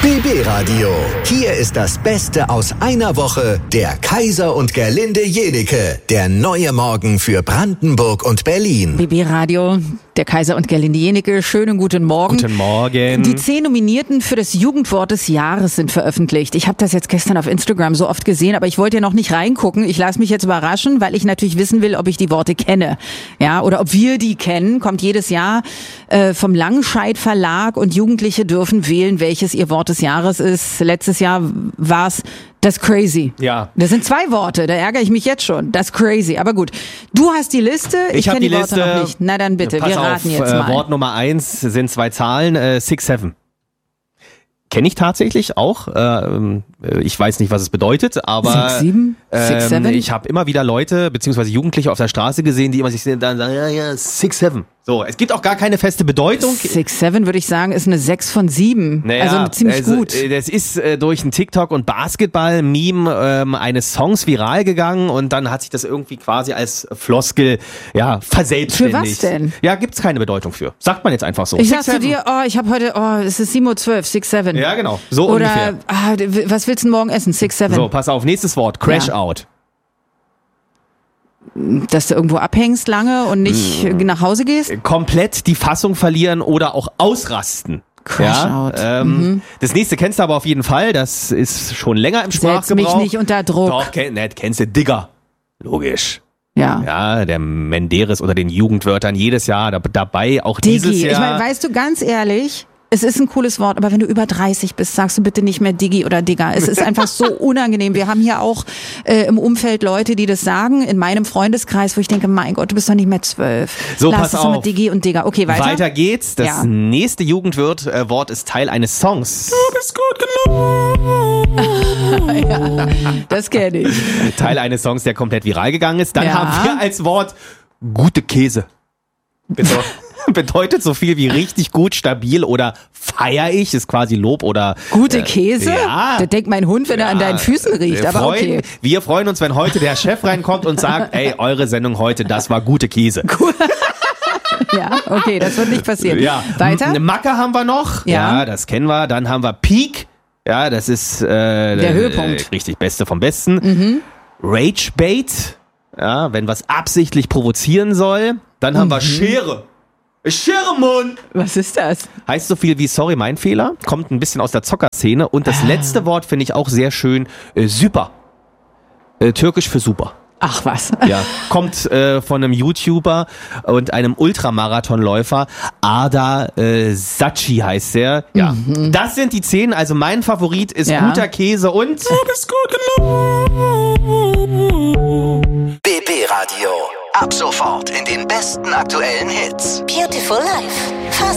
BB Radio. Hier ist das Beste aus einer Woche. Der Kaiser und Gerlinde Jenike. Der neue Morgen für Brandenburg und Berlin. BB Radio, der Kaiser und Gerlinde Jenike. Schönen guten Morgen. Guten Morgen. Die 10 Nominierten für das Jugendwort des Jahres sind veröffentlicht. Ich habe das jetzt gestern auf Instagram so oft gesehen, aber ich wollte ja noch nicht reingucken. Ich lasse mich jetzt überraschen, weil ich natürlich wissen will, ob ich die Worte kenne. Ja, oder ob wir die kennen. Kommt jedes Jahr vom Langscheid Verlag und Jugendliche dürfen wählen, welches ihr Wort des Jahres ist. Letztes Jahr war es das Crazy. Ja. Das sind 2 Worte, da ärgere ich mich jetzt schon. Das Crazy. Aber gut, du hast die Liste, ich kenne die Worte noch nicht. Na dann bitte, wir raten jetzt mal. Wort Nummer 1 sind 2 Zahlen, 6-7. Kenne ich tatsächlich auch. Ich weiß nicht, was es bedeutet, aber 6-7? 6-7? Ich habe immer wieder Leute bzw. Jugendliche auf der Straße gesehen, die immer sich dann sagen, ja, 6-7. So, es gibt auch gar keine feste Bedeutung. 6-7 würde ich sagen, ist eine 6 von 7. Naja, also ziemlich gut. Das ist durch ein TikTok- und Basketball-Meme eines Songs viral gegangen und dann hat sich das irgendwie quasi als Floskel verselbstständigt. Für was denn? Ja, gibt's keine Bedeutung für. Sagt man jetzt einfach so. Ich sag zu dir, ich habe heute, es ist 7.12 Uhr, 6-7. Ja, genau. So Oder, ungefähr. Was willst du morgen essen? 6-7. So, pass auf, nächstes Wort. Crash out. Dass du irgendwo abhängst lange und nicht nach Hause gehst? Komplett die Fassung verlieren oder auch ausrasten. Crash out. Das nächste kennst du aber auf jeden Fall. Das ist schon länger im Sprachgebrauch. Setz mich nicht unter Druck. Doch, kennst du. Digger. Logisch. Ja. Ja, der Menderes unter den Jugendwörtern jedes Jahr dabei, auch Diggi. dieses Jahr. Ich meine, weißt du, ganz ehrlich, es ist ein cooles Wort, aber wenn du über 30 bist, sagst du bitte nicht mehr Diggi oder Digga. Es ist einfach so unangenehm. Wir haben hier auch im Umfeld Leute, die das sagen, in meinem Freundeskreis, wo ich denke, mein Gott, du bist doch nicht mehr 12. So, Lass pass es doch auf. mit Diggi und Digga. Okay, weiter. Weiter geht's. Das nächste Jugendwort ist Teil eines Songs. Du bist gut genug. Ja, das kenne ich. Teil eines Songs, der komplett viral gegangen ist. Dann Ja. haben wir als Wort gute Käse. Bedeutet so viel wie richtig gut, stabil oder feier ich, ist quasi Lob oder... Gute Käse? Ja. Das denkt mein Hund, wenn er an deinen Füßen riecht, aber okay. Wir freuen uns, wenn heute der Chef reinkommt und sagt, ey, eure Sendung heute, das war gute Käse. Ja, okay, das wird nicht passieren. Ja. Weiter? Eine Macke haben wir noch. Ja. Das kennen wir. Dann haben wir Peak. Ja, das ist der Höhepunkt. Richtig, Beste vom Besten. Ragebait. Ja, wenn was absichtlich provozieren soll. Dann haben wir Schere. Schere, Mann! Was ist das? Heißt so viel wie sorry, mein Fehler. Kommt ein bisschen aus der Zockerszene. Und das letzte Wort finde ich auch sehr schön. Super. Türkisch für super. Ach was. Ja, kommt von einem YouTuber und einem Ultramarathonläufer. Arda Sachi heißt der. Ja, das sind die 10. Also mein Favorit ist guter Käse und... Du bist gut genug. BB Radio. Ab sofort in den besten aktuellen Hits. Beautiful Life.